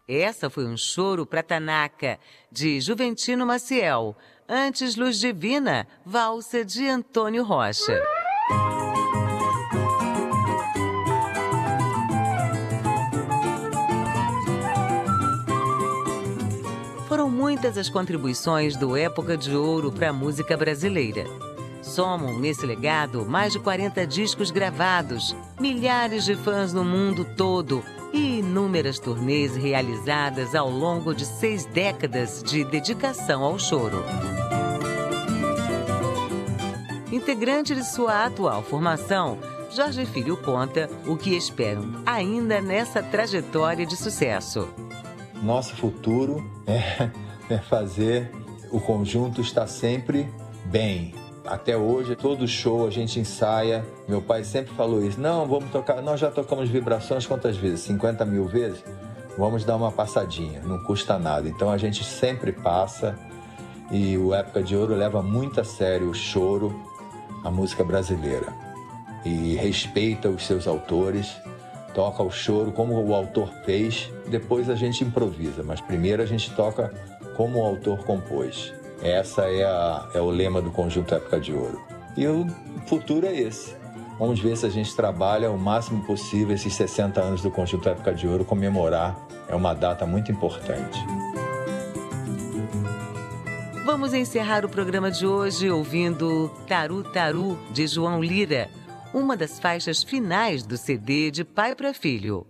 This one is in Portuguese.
Essa foi um choro pra Tanaka, de Juventino Maciel. Antes, Luz Divina, valsa de Antônio Rocha. Foram muitas as contribuições do Época de Ouro para a música brasileira. Somam nesse legado mais de 40 discos gravados, milhares de fãs no mundo todo e inúmeras turnês realizadas ao longo de 6 décadas de dedicação ao choro. Integrante de sua atual formação, Jorge Filho conta o que esperam ainda nessa trajetória de sucesso. Nosso futuro é fazer o conjunto estar sempre bem. Até hoje, todo show a gente ensaia. Meu pai sempre falou isso. Não, vamos tocar. Nós já tocamos Vibrações quantas vezes? 50 mil vezes? Vamos dar uma passadinha, não custa nada. Então a gente sempre passa e o Época de Ouro leva muito a sério o choro, a música brasileira. E respeita os seus autores, toca o choro como o autor fez, depois a gente improvisa, mas primeiro a gente toca como o autor compôs. Essa é o lema do Conjunto Época de Ouro. E o futuro é esse. Vamos ver se a gente trabalha o máximo possível esses 60 anos do Conjunto Época de Ouro, comemorar. É uma data muito importante. Vamos encerrar o programa de hoje ouvindo Taru Taru, de João Lira, uma das faixas finais do CD De Pai para Filho.